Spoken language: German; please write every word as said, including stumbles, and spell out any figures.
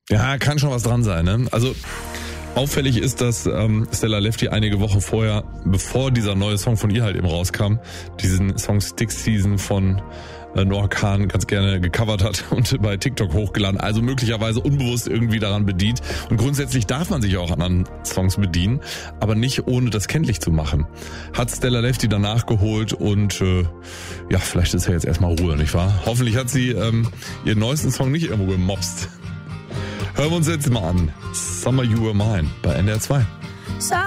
Ja, kann schon was dran sein, ne? Also auffällig ist, dass ähm, Stella Lefty einige Wochen vorher, bevor dieser neue Song von ihr halt eben rauskam, diesen Song Stick Season von äh, Noah Kahan ganz gerne gecovert hat und bei TikTok hochgeladen. Also möglicherweise unbewusst irgendwie daran bedient. Und grundsätzlich darf man sich auch an anderen Songs bedienen, aber nicht ohne das kenntlich zu machen. Hat Stella Lefty danach geholt und äh, ja, vielleicht ist ja jetzt erstmal Ruhe, nicht wahr? Hoffentlich hat sie ähm, ihren neuesten Song nicht irgendwo gemobst. Hören wir uns jetzt mal an. Summer You Were Mine bei N D R zwei.